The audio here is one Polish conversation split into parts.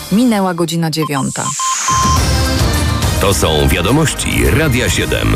Minęła godzina 9. To są wiadomości Radia 7.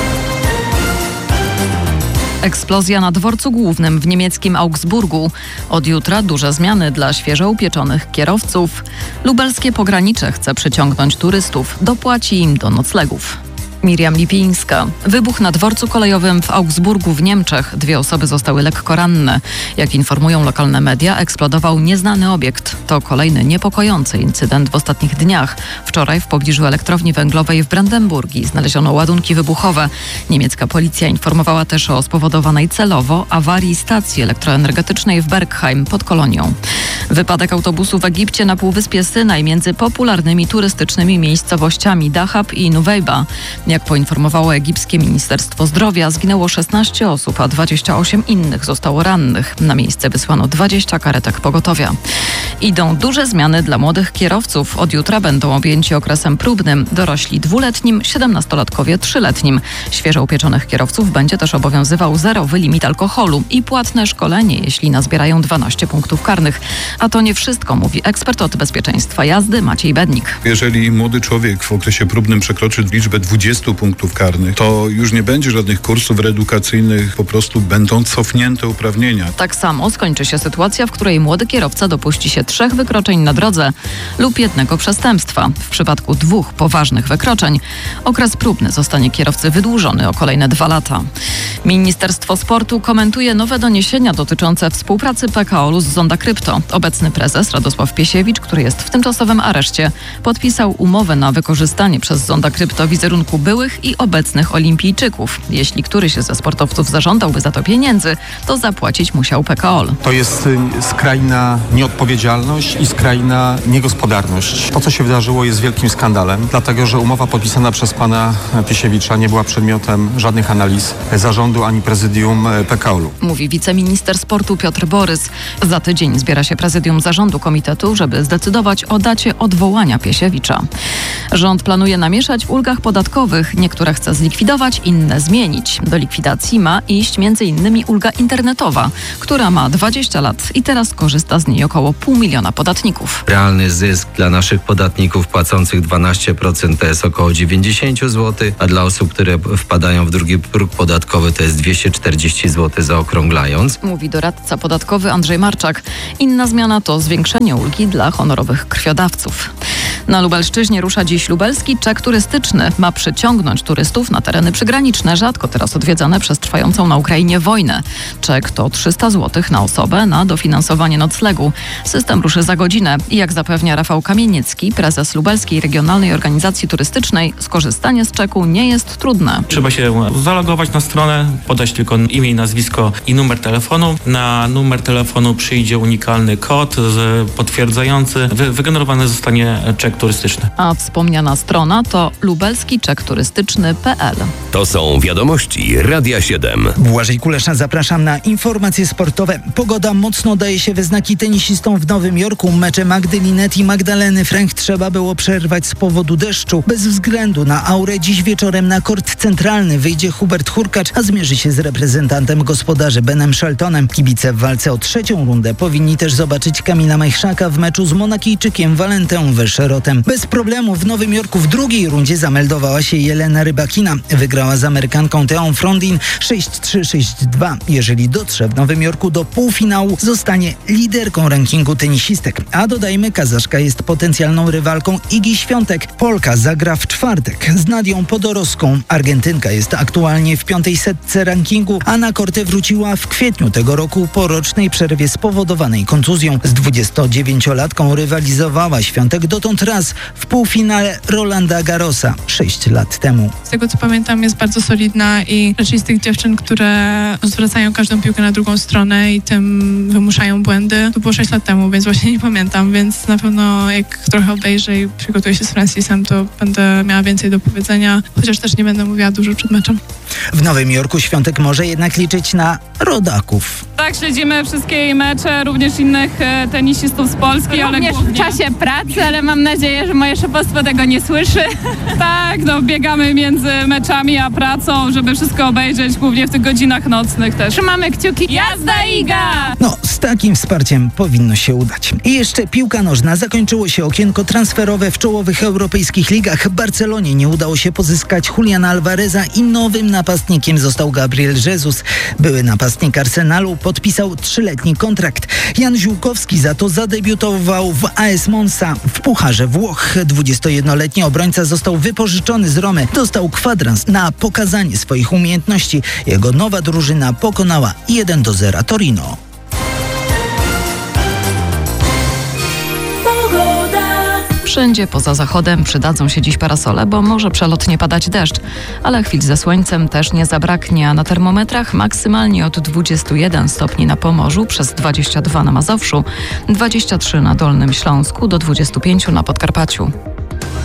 Eksplozja na dworcu głównym w niemieckim Augsburgu. Od jutra duże zmiany dla świeżo upieczonych kierowców. Lubelskie pogranicze chce przyciągnąć turystów. Dopłaci im do noclegów. Miriam Lipińska. Wybuch na dworcu kolejowym w Augsburgu w Niemczech. 2 osoby zostały lekko ranne. Jak informują lokalne media, eksplodował nieznany obiekt. To kolejny niepokojący incydent w ostatnich dniach. Wczoraj w pobliżu elektrowni węglowej w Brandenburgii znaleziono ładunki wybuchowe. Niemiecka policja informowała też o spowodowanej celowo awarii stacji elektroenergetycznej w Bergheim pod Kolonią. Wypadek autobusu w Egipcie na Półwyspie Synaj między popularnymi turystycznymi miejscowościami Dahab i Nuwejba. Jak poinformowało egipskie Ministerstwo Zdrowia, zginęło 16 osób, a 28 innych zostało rannych. Na miejsce wysłano 20 karetek pogotowia. Idą duże zmiany dla młodych kierowców. Od jutra będą objęci okresem próbnym dorośli 2-letnim, 17-latkowie 3-letnim. Świeżo upieczonych kierowców będzie też obowiązywał zerowy limit alkoholu i płatne szkolenie, jeśli nazbierają 12 punktów karnych. A to nie wszystko, mówi ekspert od bezpieczeństwa jazdy Maciej Bednik. Jeżeli młody człowiek w okresie próbnym przekroczy liczbę 20 punktów karnych, to już nie będzie żadnych kursów reedukacyjnych, po prostu będą cofnięte uprawnienia. Tak samo skończy się sytuacja, w której młody kierowca dopuści się 3 wykroczeń na drodze lub 1 przestępstwa. W przypadku 2 poważnych wykroczeń okres próbny zostanie kierowcy wydłużony o kolejne 2 lata. Ministerstwo Sportu komentuje nowe doniesienia dotyczące współpracy PKO-u z Zonda Krypto. Obecny prezes Radosław Piesiewicz, który jest w tymczasowym areszcie, podpisał umowę na wykorzystanie przez Zonda Krypto wizerunku byłych i obecnych olimpijczyków. Jeśli któryś ze sportowców zażądałby za to pieniędzy, to zapłacić musiał PKO. To jest skrajna nieodpowiedzialność i skrajna niegospodarność. To, co się wydarzyło, jest wielkim skandalem, dlatego że umowa podpisana przez pana Piesiewicza nie była przedmiotem żadnych analiz zarządu ani prezydium PKO. Mówi wiceminister sportu Piotr Borys. Za tydzień zbiera się prezydium zarządu komitetu, żeby zdecydować o dacie odwołania Piesiewicza. Rząd planuje namieszać w ulgach podatkowych. Niektóre chce zlikwidować, inne zmienić. Do likwidacji ma iść m.in. ulga internetowa, która ma 20 lat i teraz korzysta z niej około 500 000 podatników. Realny zysk dla naszych podatników płacących 12% to jest około 90 zł, a dla osób, które wpadają w drugi próg podatkowy to jest 240 zł zaokrąglając. Mówi doradca podatkowy Andrzej Marczak. Inna zmiana to zwiększenie ulgi dla honorowych krwiodawców. Na Lubelszczyźnie rusza dziś lubelski czek turystyczny. Ma przyciągnąć turystów na tereny przygraniczne, rzadko teraz odwiedzane przez trwającą na Ukrainie wojnę. Czek to 300 zł na osobę na dofinansowanie noclegu. System ruszy za godzinę i jak zapewnia Rafał Kamieniecki, prezes Lubelskiej Regionalnej Organizacji Turystycznej, skorzystanie z czeku nie jest trudne. Trzeba się zalogować na stronę, podać tylko imię, nazwisko i numer telefonu. Na numer telefonu przyjdzie unikalny kod potwierdzający. Wygenerowany zostanie czek turystyczny. A wspomniana strona to lubelskiczekturystyczny.pl. To są wiadomości Radia 7. Błażej Kulesza, zapraszam na informacje sportowe. Pogoda mocno daje się we znaki tenisistom w Nowym Jorku. Mecze Magdy Linette i Magdaleny Fręch trzeba było przerwać z powodu deszczu. Bez względu na aurę dziś wieczorem na kort centralny wyjdzie Hubert Hurkacz, a zmierzy się z reprezentantem gospodarzy Benem Sheltonem. Kibice w walce o 3. rundę powinni też zobaczyć Kamila Majchrzaka w meczu z Monakijczykiem Valentą Weszerotem. Bez problemu w Nowym Jorku w 2. rundzie zameldowała się Jelena Rybakina. Wygrała z Amerykanką Teą Frondin 6-3-6-2. Jeżeli dotrze w Nowym Jorku do półfinału, zostanie liderką rankingu tenisistek. A dodajmy, Kazaszka jest potencjalną rywalką Igi Świątek. Polka zagra w czwartek z Nadią Podorowską. Argentynka jest aktualnie w 5. setce rankingu, a na korty wróciła w kwietniu tego roku po rocznej przerwie spowodowanej kontuzją. Z 29-latką rywalizowała Świątek dotąd raz w półfinale Rolanda Garrosa 6 lat temu. Z tego co pamiętam, jest bardzo solidna i raczej z tych dziewczyn, które zwracają każdą piłkę na drugą stronę i tym wymuszają błędy. To było 6 lat temu, więc właśnie nie pamiętam, więc na pewno jak trochę obejrzę i przygotuję się z Francisem, to będę miała więcej do powiedzenia, chociaż też nie będę mówiła dużo przed meczem. W Nowym Jorku Świątek może jednak liczyć na rodaków. Tak, śledzimy wszystkie mecze, również innych tenisistów z Polski, ale również głównie... w czasie pracy, ale mam nadzieję, że moje szefostwo tego nie słyszy. Tak, biegamy między meczami a pracą, żeby wszystko obejrzeć, głównie w tych godzinach nocnych też. Trzymamy kciuki. Jazda Iga! Z takim wsparciem powinno się udać. I jeszcze piłka nożna. Zakończyło się okienko transferowe w czołowych europejskich ligach. Barcelonie nie udało się pozyskać Juliana Alvareza i nowym napastnikiem został Gabriel Jesus. Były napastnik Arsenalu podpisał 3-letni kontrakt. Jan Ziółkowski za to zadebiutował w AS Monza w Pucharze Włoch. 21-letni obrońca został wypożyczony z Romy. Dostał kwadrans na pokazanie swoich umiejętności. Jego nowa drużyna pokonała 1-0 Torino. Wszędzie poza zachodem przydadzą się dziś parasole, bo może przelotnie padać deszcz. Ale chwil ze słońcem też nie zabraknie, a na termometrach maksymalnie od 21 stopni na Pomorzu, przez 22 na Mazowszu, 23 na Dolnym Śląsku, do 25 na Podkarpaciu.